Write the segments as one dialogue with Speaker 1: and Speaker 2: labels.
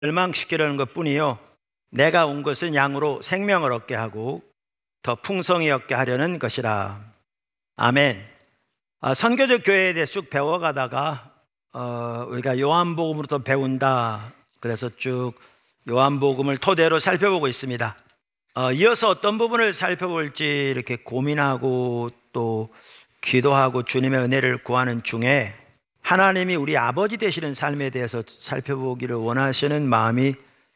Speaker 1: 멸망시키려는 것뿐이요 내가 온 것은 양으로 생명을 얻게 하고 더 풍성히 얻게 하려는 것이라. 아멘. 선교적 교회에 대해 쭉 배워가다가 우리가 요한복음으로 또 배운다, 그래서 쭉 요한복음을 토대로 살펴보고 있습니다. 이어서 어떤 부분을 살펴볼지 이렇게 고민하고 또 기도하고 주님의 은혜를 구하는 중에 하나님이 우리 아버지 되시는 삶에 대해서 살펴보기를 원하시는 마음이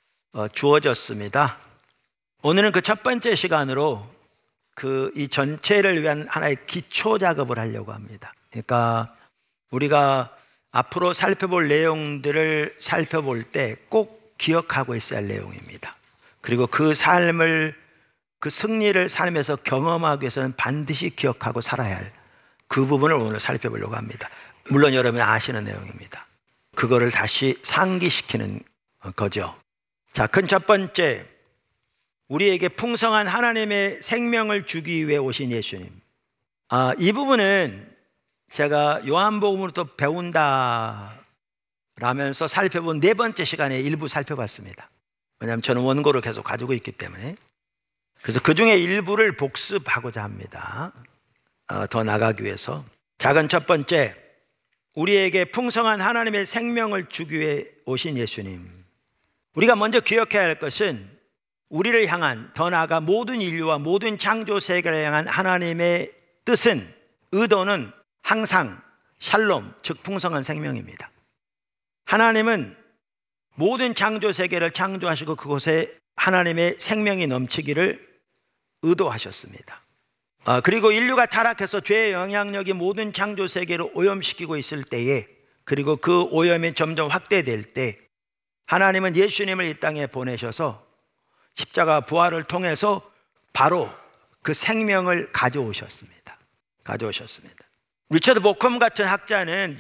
Speaker 1: 주어졌습니다. 오늘은 그 첫 번째 시간으로 이 전체를 위한 하나의 기초 작업을 하려고 합니다. 그러니까 우리가 앞으로 살펴볼 내용들을 살펴볼 때 꼭 기억하고 있어야 할 내용입니다. 그리고 그 삶을, 그 승리를 삶에서 경험하기 위해서는 반드시 기억하고 살아야 할 그 부분을 오늘 살펴보려고 합니다. 물론 여러분이 아시는 내용입니다. 그거를 다시 상기시키는 거죠. 자, 큰 첫 번째, 우리에게 풍성한 하나님의 생명을 주기 위해 오신 예수님. 이 부분은 제가 요한복음으로 또 배운다 라면서 살펴본 네 번째 시간에 일부 살펴봤습니다. 왜냐하면 저는 원고를 계속 가지고 있기 때문에. 그래서 그 중에 일부를 복습하고자 합니다. 더 나가기 위해서. 작은 첫 번째, 우리에게 풍성한 하나님의 생명을 주기 위해 오신 예수님. 우리가 먼저 기억해야 할 것은 우리를 향한, 더 나아가 모든 인류와 모든 창조 세계를 향한 하나님의 뜻은, 의도는 항상 샬롬, 즉 풍성한 생명입니다. 하나님은 모든 창조 세계를 창조하시고 그곳에 하나님의 생명이 넘치기를 의도하셨습니다. 그리고 인류가 타락해서 죄의 영향력이 모든 창조 세계를 오염시키고 있을 때에, 그리고 그 오염이 점점 확대될 때 하나님은 예수님을 이 땅에 보내셔서 십자가 부활을 통해서 바로 그 생명을 가져오셨습니다. 리처드 보컴 같은 학자는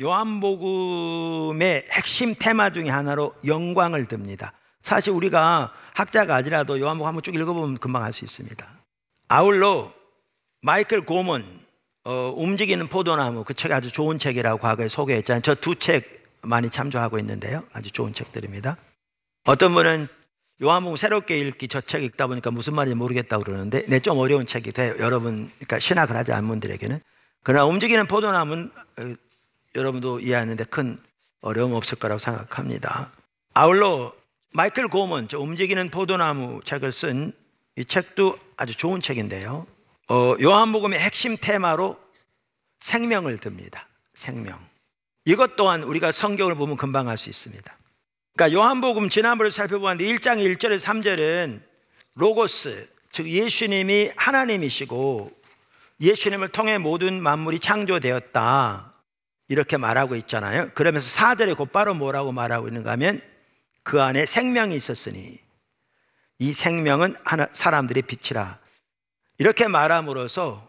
Speaker 1: 요한복음의 핵심 테마 중에 하나로 영광을 듭니다. 사실 우리가 학자가 아니라도 요한복음 한번 쭉 읽어보면 금방 알 수 있습니다. 아울러 마이클 고먼 움직이는 포도나무, 그 책이 아주 좋은 책이라고 과거에 소개했잖아요. 저 두 책 많이 참조하고 있는데요, 아주 좋은 책들입니다. 어떤 분은 요한복음 새롭게 읽기, 저 책 읽다 보니까 무슨 말인지 모르겠다고 그러는데, 네, 좀 어려운 책이 돼요, 여러분. 그러니까 신학을 하지 않은 분들에게는. 그러나 움직이는 포도나무는 여러분도 이해하는데 큰 어려움 없을 거라고 생각합니다. 아울러 마이클 고먼, 저 움직이는 포도나무 책을 쓴 이 책도 아주 좋은 책인데요, 요한복음의 핵심 테마로 생명을 듭니다. 생명. 이것 또한 우리가 성경을 보면 금방 알 수 있습니다. 그러니까 요한복음 지난번에 살펴보았는데 1장 1절에서 3절은 로고스, 즉 예수님이 하나님이시고 예수님을 통해 모든 만물이 창조되었다, 이렇게 말하고 있잖아요. 그러면서 4절에 곧바로 뭐라고 말하고 있는가 하면, 그 안에 생명이 있었으니 이 생명은 사람들의 빛이라, 이렇게 말함으로써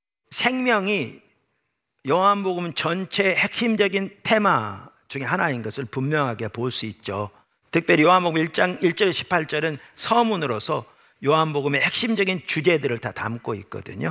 Speaker 1: 생명이 요한복음 전체의 핵심적인 테마 중에 하나인 것을 분명하게 볼 수 있죠. 특별히 요한복음 1장 1절에서 18절은 서문으로서 요한복음의 핵심적인 주제들을 다 담고 있거든요.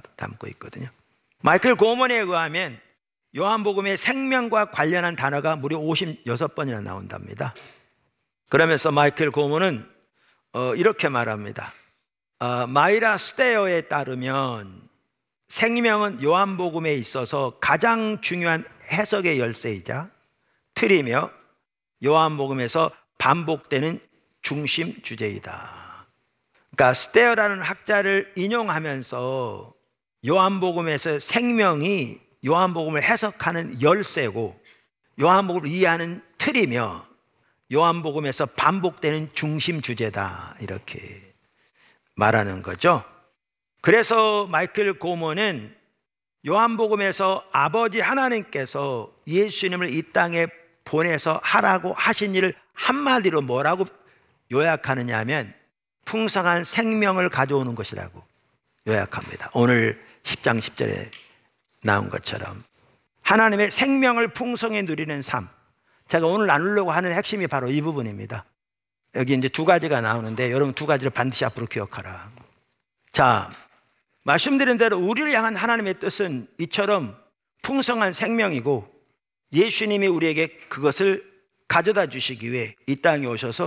Speaker 1: 마이클 고먼에 의하면 요한복음의 생명과 관련한 단어가 무려 56번이나 나온답니다. 그러면서 마이클 고먼은 이렇게 말합니다. 마이라 스테어에 따르면 생명은 요한복음에 있어서 가장 중요한 해석의 열쇠이자 틀이며 요한복음에서 반복되는 중심 주제이다. 그러니까 스테어라는 학자를 인용하면서 요한복음에서 생명이 요한복음을 해석하는 열쇠고 요한복음을 이해하는 틀이며 요한복음에서 반복되는 중심 주제다, 이렇게 말하는 거죠. 그래서 마이클 고먼은 요한복음에서 아버지 하나님께서 예수님을 이 땅에 보내서 하라고 하신 일을 한마디로 뭐라고 요약하느냐 하면 풍성한 생명을 가져오는 것이라고 요약합니다. 오늘 10장 10절에 나온 것처럼 하나님의 생명을 풍성히 누리는 삶, 제가 오늘 나누려고 하는 핵심이 바로 이 부분입니다. 여기 이제 두 가지가 나오는데 여러분 두 가지를 반드시 앞으로 기억하라. 자, 말씀드린 대로 우리를 향한 하나님의 뜻은 이처럼 풍성한 생명이고 예수님이 우리에게 그것을 가져다 주시기 위해 이 땅에 오셔서